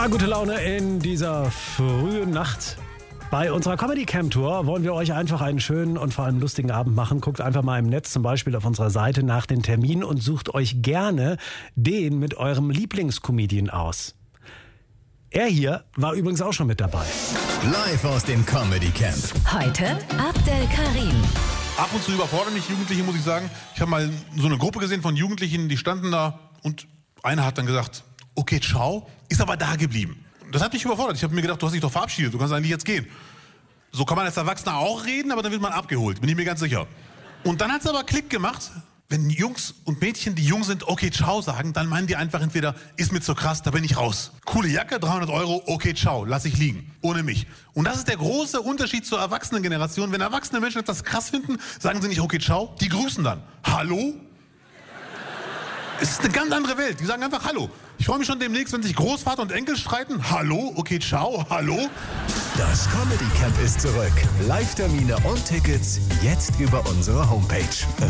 Ja, gute Laune in dieser frühen Nacht. Bei unserer Comedy Camp Tour wollen wir euch einfach einen schönen und vor allem lustigen Abend machen. Guckt einfach mal im Netz, zum Beispiel auf unserer Seite, nach den Terminen und sucht euch gerne den mit eurem Lieblingscomedian aus. Er hier war übrigens auch schon mit dabei. Live aus dem Comedy Camp. Heute Abdel Karim. Ab und zu überfordern mich Jugendliche, muss ich sagen. Ich habe mal so eine Gruppe gesehen von Jugendlichen, die standen da und einer hat dann gesagt, okay, ciao, ist aber da geblieben. Das hat mich überfordert. Ich habe mir gedacht, du hast dich doch verabschiedet, du kannst eigentlich jetzt gehen. So kann man als Erwachsener auch reden, aber dann wird man abgeholt, bin ich mir ganz sicher. Und dann hat es aber Klick gemacht. Wenn Jungs und Mädchen, die jung sind, okay, ciao sagen, dann meinen die einfach entweder, ist mir zu krass, da bin ich raus. Coole Jacke, 300 €, okay, ciao, lass ich liegen, ohne mich. Und das ist der große Unterschied zur Erwachsenengeneration. Wenn erwachsene Menschen etwas krass finden, sagen sie nicht, okay, ciao, die grüßen dann. Hallo? Es ist eine ganz andere Welt, die sagen einfach Hallo. Ich freue mich schon demnächst, wenn sich Großvater und Enkel streiten. Hallo, okay, ciao, hallo. Das Comedy Camp ist zurück. Live-Termine und Tickets jetzt über unsere Homepage.